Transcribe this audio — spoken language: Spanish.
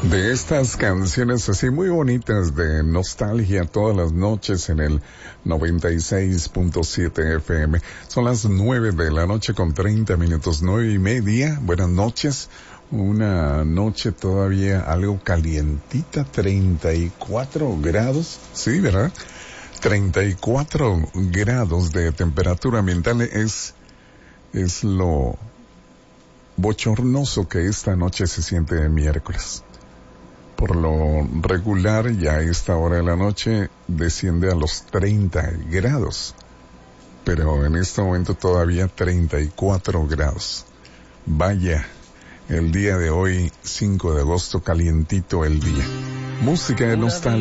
De estas canciones así muy bonitas de nostalgia todas las noches en el 96.7 FM. Son las 9 de la noche con 30 minutos, 9:30. Buenas noches. Una noche todavía algo calientita, 34 grados. Sí, ¿verdad? 34 grados de temperatura ambiental es lo bochornoso que esta noche se siente de miércoles. Por lo regular, ya a esta hora de la noche desciende a los 30 grados. Pero en este momento todavía 34 grados. Vaya, el día de hoy, 5 de agosto, calientito el día. Música de nostalgia.